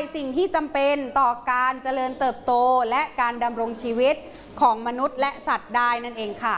สิ่งที่จำเป็นต่อการเจริญเติบโตและการดำรงชีวิตของมนุษย์และสัตว์ได้นั่นเองค่ะ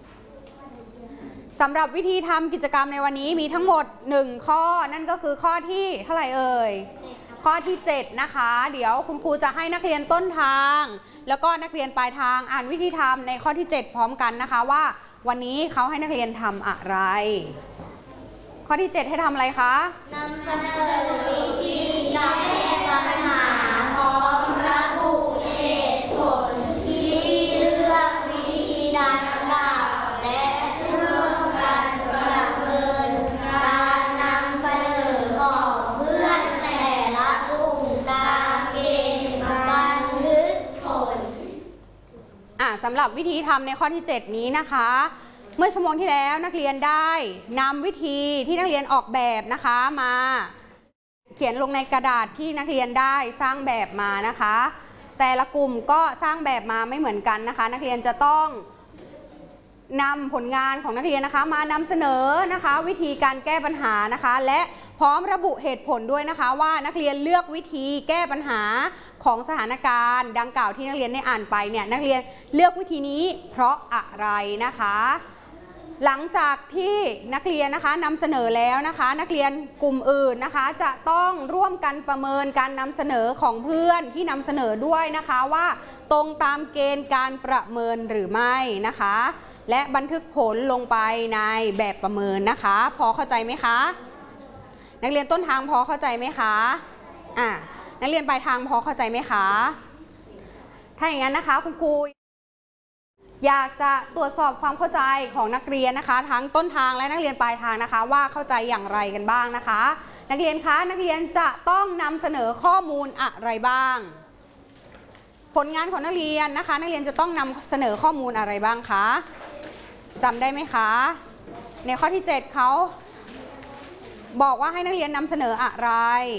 สำหรับวิธีทำกิจกรรมในวันนี้มีทั้งหมด1ข้อนั่นก็คือข้อที่เท่าไหร่เอ่ยข้อที่7นะคะเดี๋ยวคุณครูจะให้นักเรียนต้นทางแล้วก็นักเรียนปลายทางอ่านวิธีทำในข้อที่7พร้อมกันนะคะว่าวันนี้เขาให้นักเรียนทำอะไรข้อที่7ให้ทำอะไรคะนำเสนอวิธีการแก้ปัญหาพร้อมระบุเหตุผลที่เลือกวิธีดังกล่าวและร่วมกันประเมินการนำเสนอของเพื่อนแต่ละกลุ่มตามเกณฑ์บันทึกผลสำหรับวิธีทำในข้อที่7นี้นะคะเมื่อชั่วโมงที่แล้วนักเรียนได้นำวิธีที่นักเรียนออกแบบนะคะมาเขียนลงในกระดาษที่นักเรียนได้สร้างแบบมานะคะแต่ละกลุ่มก็สร้างแบบมาไม่เหมือนกันนะคะนักเรียนจะต้องนำผลงานของนักเรียนนะคะมานำเสนอนะคะวิธีการแก้ปัญหานะคะและพร้อมระบุเหตุผลด้วยนะคะว่านักเรียนเลือกวิธีแก้ปัญหาของสถานการณ์ดังกล่าวที่นักเรียนได้อ่านไปเนี่ยนักเรียนเลือกวิธีนี้เพราะอะไรนะคะหลังจากที่นักเรียนนะคะนำเสนอแล้วนะคะนักเรียนกลุ่มอื่นนะคะจะต้องร่วมกันประเมินการนำเสนอของเพื่อนที่นำเสนอด้วยนะคะว่าตรงตามเกณฑ์การประเมินหรือไม่นะคะและบันทึกผลลงไปในแบบประเมินนะคะพอเข้าใจไหมคะนักเรียนต้นทางพอเข้าใจไหมคะนักเรียนปลายทางพอเข้าใจไหมคะถ้าอย่างนั้นนะคะคุณครูอยากจะตรวจสอบความเข้าใจของนักเรียนนะคะทั้งต้นทางและนักเรียนปลายทางนะคะว่าเข้าใจอย่างไรกันบ้างนะคะนักเรียนคะนักเรียนจะต้องนำเสนอข้อมูลอะไรบ้างผลงานของนักเรียนนะคะนักเรียนจะต้องนำเสนอข้อมูลอะไรบ้างคะจำได้ไหมคะในข้อที่7เขาบอกว่าให้นักเรียนนำเสนออะไร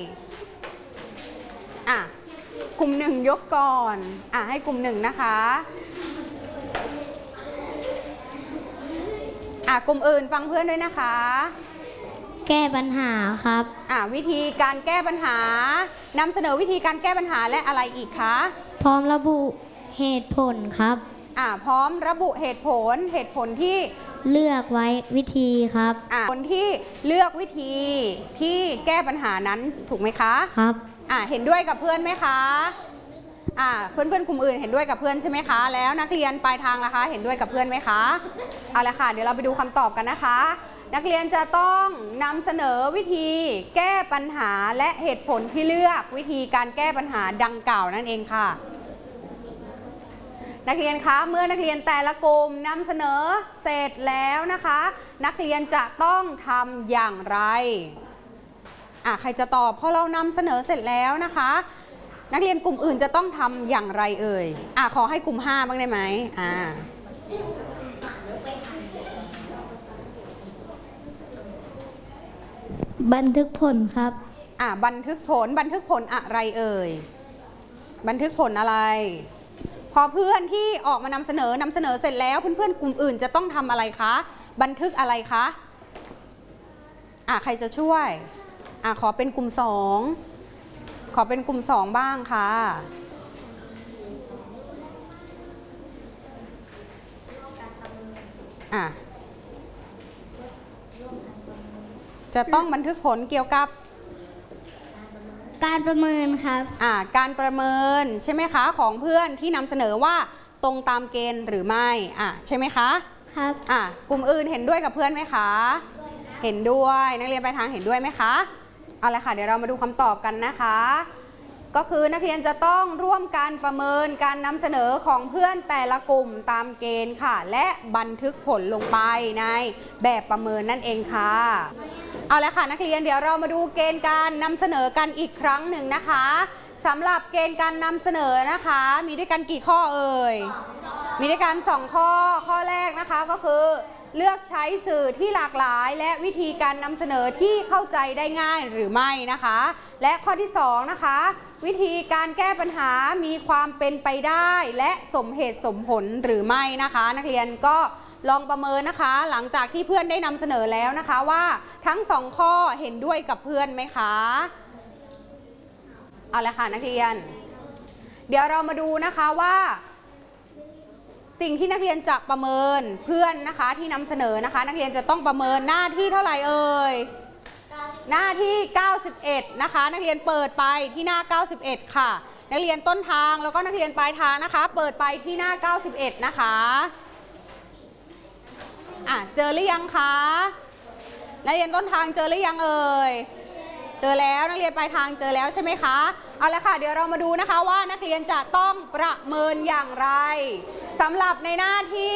กลุ่ม1ยกก่อนให้กลุ่ม1นะคะกลุ่มอื่นฟังเพื่อนด้วยนะคะแก้ปัญหาครับวิธีการแก้ปัญหานำเสนอวิธีการแก้ปัญหาและอะไรอีกคะพร้อมระบุเหตุผลครับพร้อมระบุเหตุผลที่เลือกไว้วิธีครับคนที่เลือกวิธีที่แก้ปัญหานั้นถูกไหมคะครับเห็นด้วยกับเพื่อนไหมคะเพื่อนกลุ่มอื่นเห็นด้วยกับเพื่อนใช่ไหมคะแล้วนักเรียนปลายทางล่ะคะเห็นด้วยกับเพื่อนไหมคะเอาละค่ะเดี๋ยวเราไปดูคำตอบกันนะคะนักเรียนจะต้องนำเสนอวิธีแก้ปัญหาและเหตุผลที่เลือกวิธีการแก้ปัญหาดังกล่าวนั่นเองค่ะนักเรียนคะเมื่อนักเรียนแต่ละกลุ่มนำเสนอเสร็จแล้วนะคะนักเรียนจะต้องทำอย่างไรใครจะตอบพอเรานำเสนอเสร็จแล้วนะคะนักเรียนกลุ่มอื่นจะต้องทำอย่างไรเอ่ยขอให้กลุ่ม5บ้างได้ไหมบันทึกผลครับบันทึกผลอะไรเอ่ยบันทึกผลอะไรพอเพื่อนที่ออกมานำเสนอเสร็จแล้วเพื่อนๆกลุ่มอื่นจะต้องทำอะไรคะบันทึกอะไรคะใครจะช่วยขอเป็นกลุ่ม2ขอเป็นกลุ่ม2บ้างค่ะจะต้องบันทึกผลเกี่ยวกับการประเมินครับการประเมินใช่ไหมคะของเพื่อนที่นำเสนอว่าตรงตามเกณฑ์หรือไม่ใช่ไหมคะครับกลุ่มอื่นเห็นด้วยกับเพื่อนไหมคะเห็นด้วยนักเรียนปลายทางเห็นด้วยไหมคะเอาละค่ะเดี๋ยวเรามาดูคำตอบกันนะคะก็คือนักเรียนจะต้องร่วมกันประเมินการนำเสนอของเพื่อนแต่ละกลุ่มตามเกณฑ์ค่ะและบันทึกผลลงไปในแบบประเมินนั่นเองค่ะเอาละค่ะนักเรียนเดี๋ยวเรามาดูเกณฑ์การนำเสนอกันอีกครั้งหนึ่งนะคะสำหรับเกณฑ์การนำเสนอนะคะมีด้วยกันกี่ข้อเอ่ยมีด้วยกัน2ข้อแรกนะคะก็คือเลือกใช้สื่อที่หลากหลายและวิธีการนำเสนอที่เข้าใจได้ง่ายหรือไม่นะคะและข้อที่2นะคะวิธีการแก้ปัญหามีความเป็นไปได้และสมเหตุสมผลหรือไม่นะคะนักเรียนก็ลองประเมินนะคะหลังจากที่เพื่อนได้นำเสนอแล้วนะคะว่าทั้ง2ข้อเห็นด้วยกับเพื่อนไหมคะเอาละค่ะนักเรียนเดี๋ยวเรามาดูนะคะว่าสิ่งที่นักเรียนจะประเมินเพื่อนนะคะที่นำเสนอนะคะนักเรียนจะต้องประเมินหน้าที่เท่าไหร่เอ่ยหน้าที่91นะคะนักเรียนเปิดไปที่หน้า91ค่ะนักเรียนต้นทางแล้วก็นักเรียนปลายทางนะคะเปิดไปที่หน้า91นะคะเจอหรือยังคะนักเรียนต้นทางเจอหรือยังเอ่ยเจอแล้วนักเรียนปลายทางเจอแล้วใช่ไหมคะเอาละค่ะเดี๋ยวเรามาดูนะคะว่านักเรียนจะต้องประเมินอย่างไรสำหรับในหน้าที่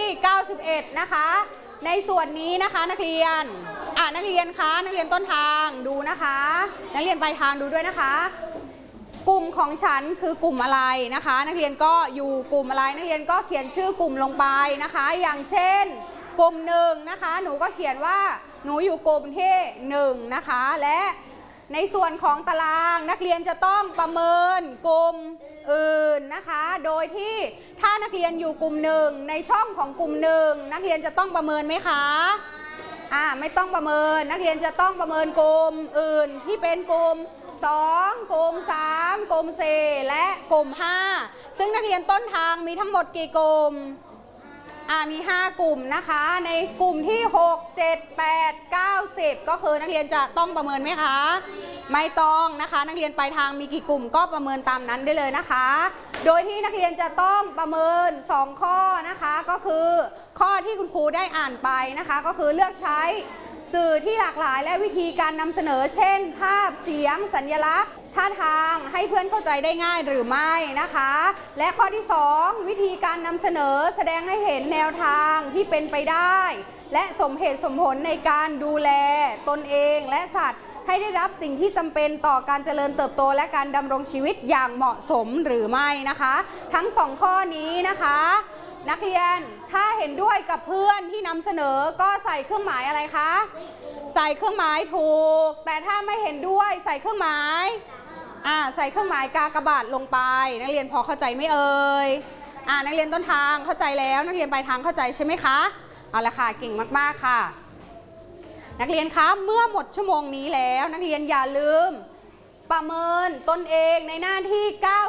91นะคะในส่วนนี้นะคะนักเรียนนักเรียนคะนักเรียนต้นทางดูนะคะนักเรียนปลายทางดูด้วยนะคะกลุ่มของฉันคือกลุ่มอะไรนะคะนักเรียนก็อยู่กลุ่มอะไรนักเรียนก็เขียนชื่อกลุ่มลงไปนะคะอย่างเช่นกลุ่ม1นะคะหนูก็เขียนว่าหนูอยู่กลุ่มที่1นะคะและในส่วนของตารางนักเรียนจะต้องประเมินกลุ่มอื่นนะคะโดยที่ถ้านักเรียนอยู่กลุ่ม1ในช่องของกลุ่ม1นักเรียนจะต้องประเมินไหมคะไม่ต้องประเมินนักเรียนจะต้องประเมินกลุ่มอื่นที่เป็นกลุ่ม2กลุ่ม3กลุ่ม4และกลุ่ม5ซึ่งนักเรียนต้นทางมีทั้งหมดกี่กลุ่มมี5กลุ่มนะคะในกลุ่มที่6 7 8 9 10ก็คือนักเรียนจะต้องประเมินไหมคะไม่ต้องนะคะนักเรียนปลายทางมีกี่กลุ่มก็ประเมินตามนั้นได้เลยนะคะโดยที่นักเรียนจะต้องประเมิน2ข้อนะคะก็คือข้อที่คุณครูได้อ่านไปนะคะก็คือเลือกใช้สื่อที่หลากหลายและวิธีการนำเสนอเช่นภาพเสียงสัญลักษณ์ท่าทางให้เพื่อนเข้าใจได้ง่ายหรือไม่นะคะและข้อที่2วิธีการนำเสนอแสดงให้เห็นแนวทางที่เป็นไปได้และสมเหตุสมผลในการดูแลตนเองและสัตว์ให้ได้รับสิ่งที่จำเป็นต่อการเจริญเติบโตและการดำรงชีวิตอย่างเหมาะสมหรือไม่นะคะทั้ง2ข้อนี้นะคะนักเรียนถ้าเห็นด้วยกับเพื่อนที่นำเสนอก็ใส่เครื่องหมายอะไรคะใส่เครื่องหมายถูกแต่ถ้าไม่เห็นด้วยใส่เครื่องหมายใส่เครื่องหมายกากบาทลงไปนักเรียนพอเข้าใจไหมเอ่ยนักเรียนต้นทางเข้าใจแล้วนักเรียนปลายทางเข้าใจใช่ไหมคะเอาละค่ะเก่งมากๆค่ะนักเรียนคะเมื่อหมดชั่วโมงนี้แล้วนักเรียนอย่าลืมประเมินตนเองในหน้าที่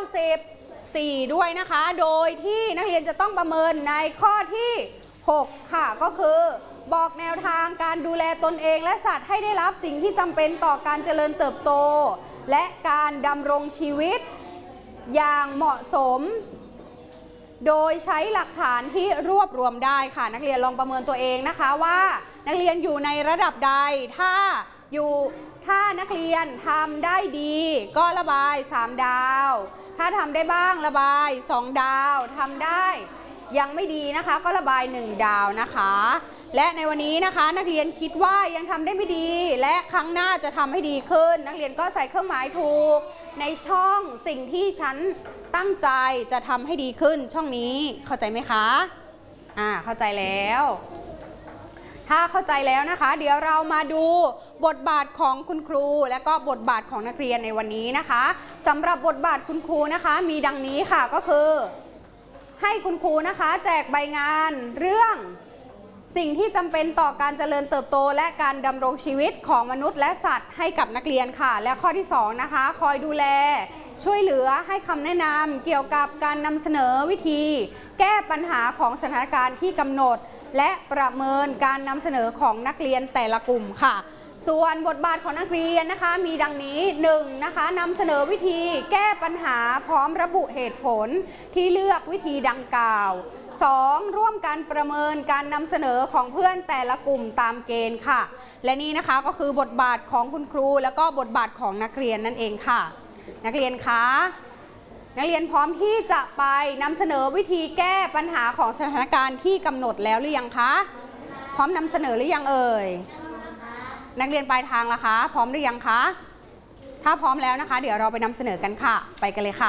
94ด้วยนะคะโดยที่นักเรียนจะต้องประเมินในข้อที่6ค่ะก็คือบอกแนวทางการดูแลตนเองและสัตว์ให้ได้รับสิ่งที่จำเป็นต่อการเจริญเติบโตและการดำรงชีวิตอย่างเหมาะสมโดยใช้หลักฐานที่รวบรวมได้ค่ะนักเรียนลองประเมินตัวเองนะคะว่านักเรียนอยู่ในระดับใดถ้านักเรียนทำได้ดีก็ระบาย3ดาวถ้าทำได้บ้างระบาย2ดาวทำได้ยังไม่ดีนะคะก็ระบาย1ดาวนะคะและในวันนี้นะคะนักเรียนคิดว่ายังทำได้ไม่ดีและครั้งหน้าจะทำให้ดีขึ้นนักเรียนก็ใส่เครื่องหมายถูกในช่องสิ่งที่ฉันตั้งใจจะทำให้ดีขึ้นช่องนี้เข้าใจไหมคะเข้าใจแล้วถ้าเข้าใจแล้วนะคะเดี๋ยวเรามาดูบทบาทของคุณครูและก็บทบาทของนักเรียนในวันนี้นะคะสำหรับบทบาทคุณครูนะคะมีดังนี้ค่ะก็คือให้คุณครูนะคะแจกใบงานเรื่องสิ่งที่จำเป็นต่อการเจริญเติบโตและการดำรงชีวิตของมนุษย์และสัตว์ให้กับนักเรียนค่ะและข้อที่2นะคะคอยดูแลช่วยเหลือให้คำแนะนำเกี่ยวกับการนำเสนอวิธีแก้ปัญหาของสถานการณ์ที่กำหนดและประเมินการนำเสนอของนักเรียนแต่ละกลุ่มค่ะส่วนบทบาทของนักเรียนนะคะมีดังนี้1นะคะนำเสนอวิธีแก้ปัญหาพร้อมระบุเหตุผลที่เลือกวิธีดังกล่าว2ร่วมกันประเมินการนำเสนอของเพื่อนแต่ละกลุ่มตามเกณฑ์ค่ะและนี่นะคะก็คือบทบาทของคุณครูแล้วก็บทบาทของนักเรียนนั่นเองค่ะนักเรียนคะนักเรียนพร้อมที่จะไปนำเสนอวิธีแก้ปัญหาของสถานการณ์ที่กำหนดแล้วหรือยังคะพร้อมนำเสนอหรือยังเอ่ยนักเรียนปลายทางล่ะคะพร้อมหรือยังคะถ้าพร้อมแล้วนะคะเดี๋ยวเราไปนำเสนอกันค่ะไปกันเลยค่ะ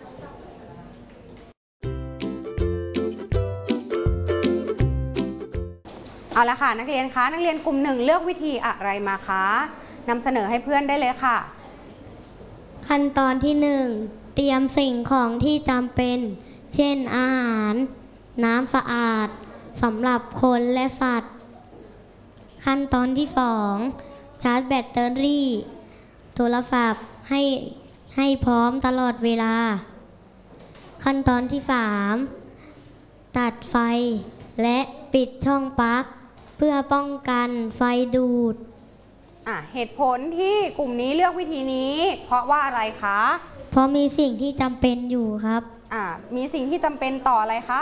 เอาละค่ะนักเรียนคะนักเรียนกลุ่ม1เลือกวิธีอะไรมาคะนำเสนอให้เพื่อนได้เลยค่ะขั้นตอนที่1เตรียมสิ่งของที่จำเป็นเช่นอาหารน้ำสะอาดสำหรับคนและสัตว์ขั้นตอนที่2ชาร์จแบตเตอรี่โทรศัพท์ให้พร้อมตลอดเวลา ขั้นตอนที่ 3 ตัดไฟและปิดช่องปลั๊กเพื่อป้องกันไฟดูดเหตุผลที่กลุ่มนี้เลือกวิธีนี้ เพราะว่าอะไรคะเพราะมีสิ่งที่จำเป็นอยู่ครับมีสิ่งที่จำเป็นต่ออะไรคะ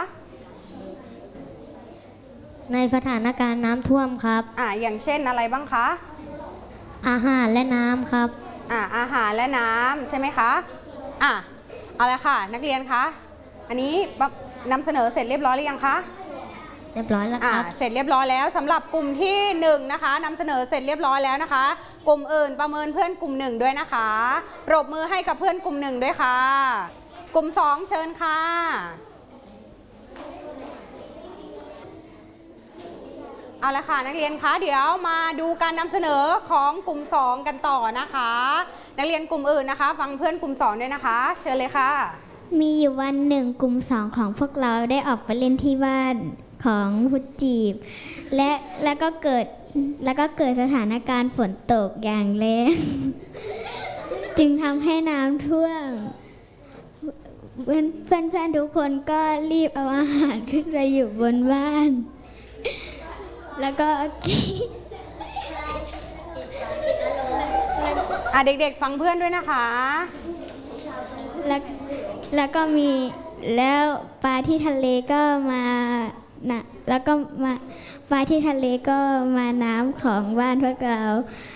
ในสถานการณ์น้ำท่วมครับอย่างเช่นอะไรบ้างคะอาหารและน้ำครับอาหารและน้ำใช่ไหมคะเอาละค่ะนักเรียนคะอันนี้นำเสนอเสร็จเรียบร้อยหรือยังคะเรียบร้อยแล้วครับเสร็จเรียบร้อยแล้วสำหรับกลุ่มที่1นะคะนำเสนอเสร็จเรียบร้อยแล้วนะคะ กลุ่มอื่นประเมินเพื่อนกลุ่ม1ด้วยนะคะปรบมือให้กับเพื่อนกลุ่ม1ด้วยค่ะ กลุ่ม2เชิญค่ะเอาละค่ะนักเรียนคะเดี๋ยวมาดูการนำเสนอของกลุ่ม2กันต่อนะคะนักเรียนกลุ่มอื่นนะคะฟังเพื่อนกลุ่ม2ด้วยนะคะเชิญเลยค่ะมีอยู่วันหนึ่งกลุ่ม2ของพวกเราได้ออกไปเล่นที่บ้านของพุทจีบแล้วก็เกิดสถานการณ์ฝนตกอย่างแรง จึงทำให้น้ำท่วมเพื่อนทุกคนก็รีบเอาอาหารขึ้นไปอยู่บนบ้าน แล้วก็เด็กๆฟังเพื่อนด้วยนะคะแล้วก็มีแล้วปลาที่ทะเลก็มานะแล้วก็มาปลาที่ทะเลก็มาน้ำของบ้านพวกเรา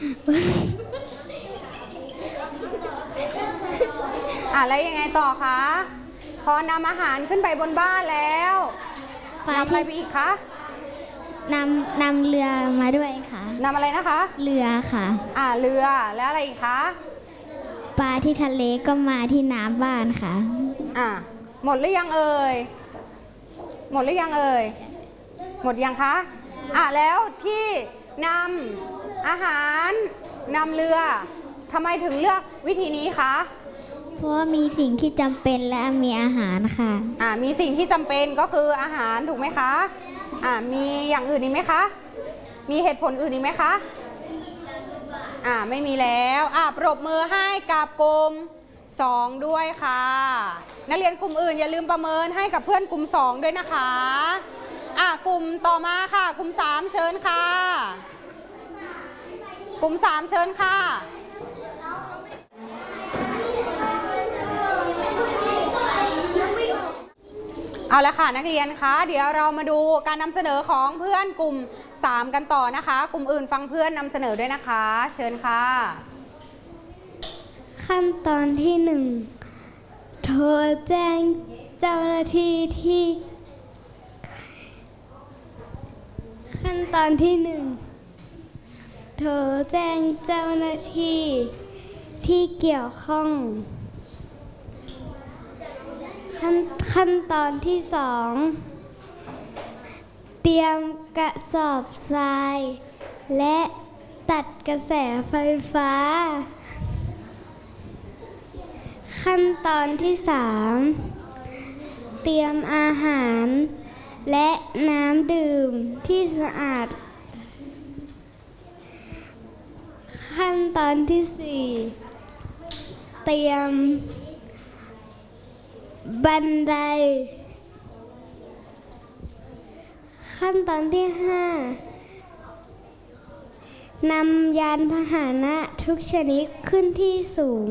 แล้วยังไงต่อคะพอนำอาหารขึ้นไปบนบ้านแล้วนำอะไรไปอีกคะนำเรือมาด้วยค่ะนำอะไรนะคะเรือค่ะเรือแล้วอะไรอีกคะปลาที่ทะเลก็มาที่น้ำบ้านค่ะหมดหรือยังเอ่ยหมดหรือยังเอ่ยหมดยังคะแล้วที่นำอาหารนำเรือทำไมถึงเลือกวิธีนี้คะเพราะว่ามีสิ่งที่จำเป็นและมีอาหารค่ะมีสิ่งที่จำเป็นก็คืออาหารถูกไหมคะมีอย่างอื่นอีกไหมคะมีเหตุผลอื่นอีกไหมคะไม่มีแล้วปรบมือให้กับกลุ่ม2ด้วยค่ะนักเรียนกลุ่มอื่นอย่าลืมประเมินให้กับเพื่อนกลุ่ม2ด้วยนะคะกลุ่มต่อมาค่ะกลุ่ม3เชิญค่ะกลุ่ม3เชิญค่ะเอาละค่ะนักเรียนคะเดี๋ยวเรามาดูการนำเสนอของเพื่อนกลุ่ม3กันต่อนะคะกลุ่มอื่นฟังเพื่อนนำเสนอด้วยนะคะเชิญค่ะขั้นตอนที่1โทรแจ้งเจ้าหน้าที่ที่ขั้นตอนที่1โทรแจ้งเจ้าหน้าที่ที่เกี่ยวข้องขั้นตอนที่2เตรียมกระสอบทรายและตัดกระแสไฟฟ้าขั้นตอนที่3เตรียมอาหารและน้ำดื่มที่สะอาดขั้นตอนที่4เตรียมบันไดขั้นตอนที่5นำยานพาหนะทุกชนิดขึ้นที่สูง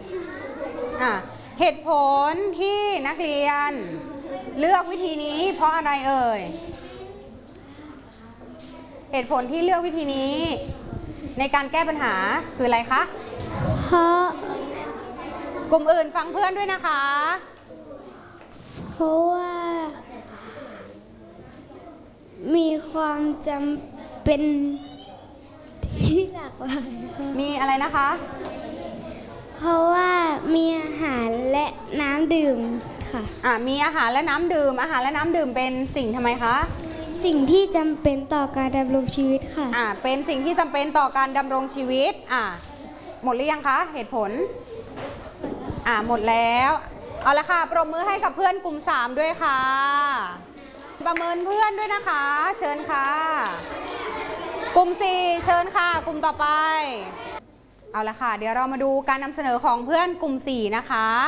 เหตุผลที่นักเรียนเลือกวิธีนี้เพราะอะไรเอ่ยเหตุผลที่เลือกวิธีนี้ในการแก้ปัญหาคืออะไรคะเพราะกลุ่มอื่นฟังเพื่อนด้วยนะคะเพราะว่ามีความจำเป็นที่หลากหลายมีอะไรนะคะเพราะว่ามีอาหารและน้ำดื่มค่ะมีอาหารและน้ำดื่มอาหารและน้ำดื่มเป็นสิ่งทำไมคะสิ่งที่จำเป็นต่อการดำรงชีวิตค่ะเป็นสิ่งที่จำเป็นต่อการดำรงชีวิตหมดหรือยังคะเหตุผลหมดแล้วเอาละค่ะปรบมือให้กับเพื่อนกลุ่ม3ด้วยค่ะประเมินเพื่อนด้วยนะคะเชิญค่ะกลุ่ม4เชิญค่ะกลุ่มต่อไปเอาละค่ะ เดี๋ยวเรามาดูการนำเสนอของเพื่อนกลุ่ม 4 นะคะ